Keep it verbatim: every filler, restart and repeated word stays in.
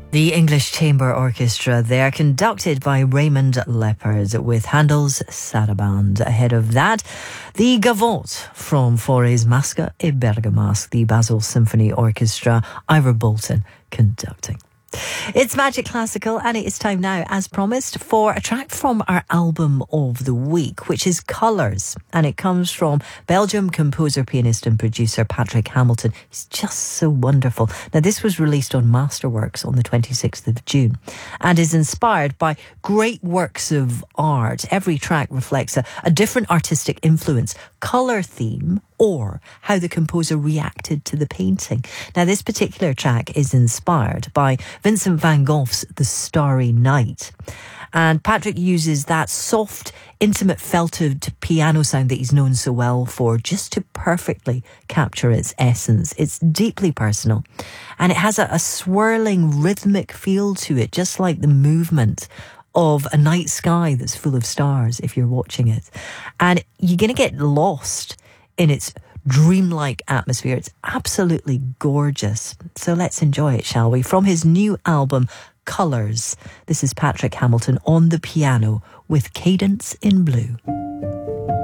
The English Chamber Orchestra there, conducted by Raymond Leppard with Handel's Saraband. Ahead of that, the Gavotte from Fauré's Masca e Bergamasque, the Basel Symphony Orchestra, Ivor Bolton conducting. It's Magic Classical, and it is time now, as promised, for a track from our album of the week, which is Colours, and it comes from Belgium composer, pianist and producer Patrick Hamilton. He's just so wonderful. Now, this was released on Masterworks on the twenty-sixth of June and is inspired by great works of art. Every track reflects a, a different artistic influence, colour theme, or how the composer reacted to the painting. Now, this particular track is inspired by Vincent van Gogh's The Starry Night. And Patrick uses that soft, intimate, felted piano sound that he's known so well for just to perfectly capture its essence. It's deeply personal, and it has a, a swirling, rhythmic feel to it, just like the movement of a night sky that's full of stars if you're watching it. And you're going to get lost in its dreamlike atmosphere. It's absolutely gorgeous. So let's enjoy it, shall we? From his new album, Colours, this is Patrick Hamilton on the piano with Cadence in Blue.